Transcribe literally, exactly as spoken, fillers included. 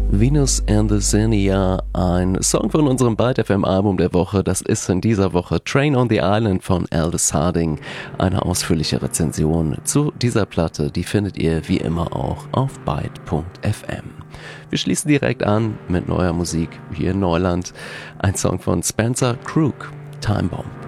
Venus and the Xenia, ein Song von unserem Byte F M Album der Woche. Das ist in dieser Woche Train on the Island von Aldous Harding. Eine ausführliche Rezension zu dieser Platte, die findet ihr wie immer auch auf byte punkt f m. Wir schließen direkt an mit neuer Musik hier in Neuland. Ein Song von Spencer Krug, Time Bomb.